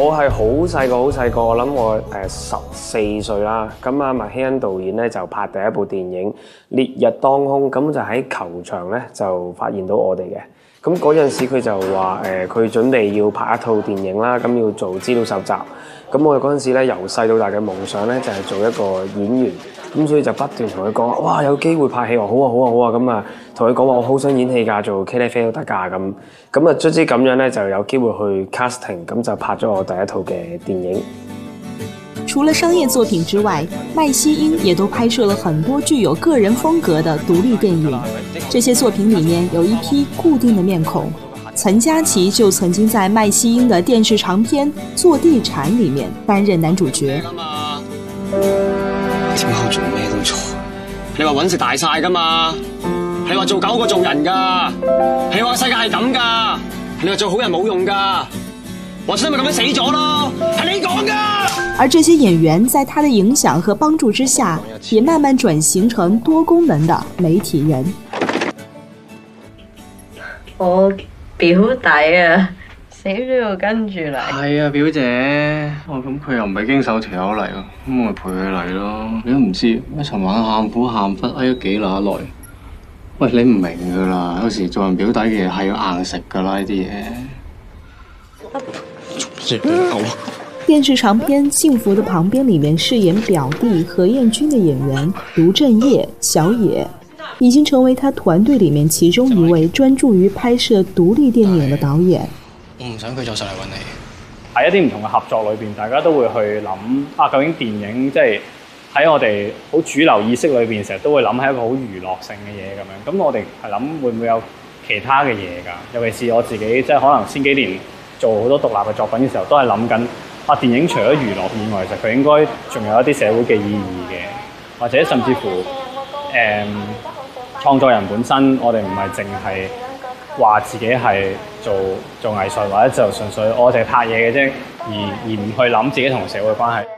我係好細個，我諗我14歲啦。咁啊，麥希恩導演咧就拍第一部電影《烈日當空》，咁就喺球場咧就發現到我哋嘅。咁嗰陣時佢就話佢準備要拍一套電影啦，咁要做資料搜集。咁我哋嗰陣時咧由細到大嘅夢想咧就係做一個演員，咁所以就不斷同佢講，哇有機會拍戲喎，好啊，咁啊同佢講話我好想演戲㗎，做茄喱啡都得㗎咁啊，卒之咁樣咧就有機會去 casting， 咁就拍咗我第一套嘅電影。 除了商业作品之外，麦希英也都拍摄了很多具有个人风格的独立电影。这些作品里面有一批固定的面孔，岑嘉琪就曾经在麦希英的电视长片《做地產》里面担任男主角。 點解我做咩都錯？你話揾食大晒㗎嘛？你話做狗過做人㗎？你話世界係咁㗎？你話做好人冇用㗎？我真係咪咁樣死咗咯？係你講㗎！ 而這些演員在他的影響和幫助之下，也慢慢轉型成多功能的媒體人。 我表弟啊，死都要跟住嚟。 係啊，表姐，咁佢又唔係經手條友嚟喎，咁我咪陪佢嚟咯。你都唔知，一尋晚喊苦喊忽哀咗幾乸耐。喂，你唔明㗎啦，有時做人表弟嘅嘢係要硬食㗎啦，呢啲嘢。 電視長片《幸福的旁邊》裡面飾演表弟何燕君的演員盧正業、小野，已經成為他團隊裡面其中一位專注於拍攝獨立電影的導演。 我唔想佢再上嚟揾你。 喺一啲唔同嘅合作裏邊，大家都會去諗究竟電影即係喺我哋好主流意識裏邊，成日都會諗係一個好娛樂性嘅嘢咁樣。咁我哋係諗會唔會有其他嘅嘢㗎？尤其是我自己，即係可能先幾年做好多獨立嘅作品嘅時候，都係諗緊電影除咗娛樂以外，其實佢應該仲有一啲社會嘅意義嘅，或者甚至乎創作人本身，我哋唔係淨係話自己係做藝術，或者就純粹我哋拍嘢嘅啫，而唔去諗自己同社會關係。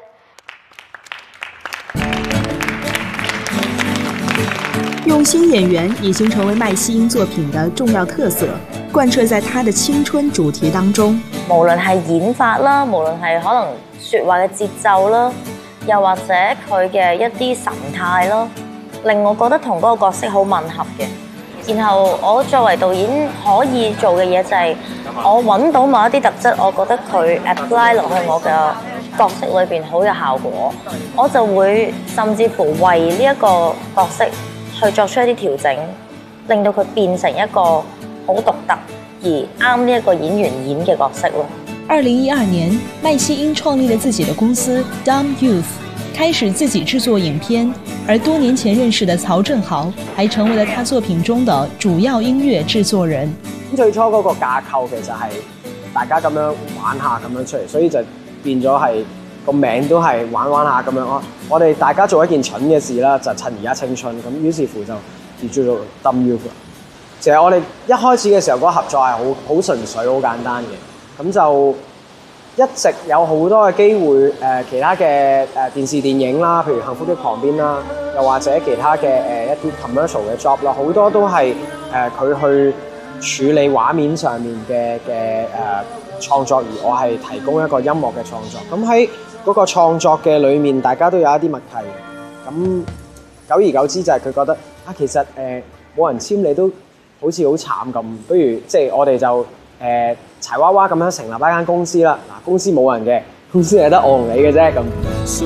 用心演員已經成為麥希英作品的重要特色，貫徹在他的青春主題當中。 無論係演法啦，無論係可能説話嘅節奏啦，又或者佢嘅一啲神態咯，令我覺得同嗰個角色好吻合嘅。然後我作為導演可以做嘅嘢就係我揾到某一啲特質，我覺得佢 apply 落去我嘅角色裏邊好有效果，我就會甚至乎為呢一個角色去作出一啲調整，令到佢變成一個好獨特而啱呢一個演員演嘅角色咯。 2012年，麥希英創立了自己的公司 Dumb Youth， 開始自己製作影片，而多年前認識的曹正豪還成為了他作品中的主要音樂製作人。 最初嗰個架構其實係大家咁樣玩下咁樣出嚟，所以就變咗係個名都係玩下咁樣咯。我哋大家做一件蠢嘅事啦，就趁而家青春咁，於是乎就叫做 Dumb Youth。其實我哋一開始嘅時候嗰個合作係好純粹、好簡單嘅，咁就一直有好多嘅機會其他嘅電視電影啦，譬如《幸福的旁邊》啦，又或者其他嘅一啲 commercial 嘅 job 啦，好多都係佢去處理畫面上面嘅創作，而我係提供一個音樂嘅創作。咁喺嗰個創作嘅裏面，大家都有一啲默契。咁久而久之就係佢覺得其實冇人簽你都好似好慘咁，不如即係我哋就柴娃娃咁樣成立一間公司啦。嗱，公司冇人嘅，公司係得我同你嘅啫咁。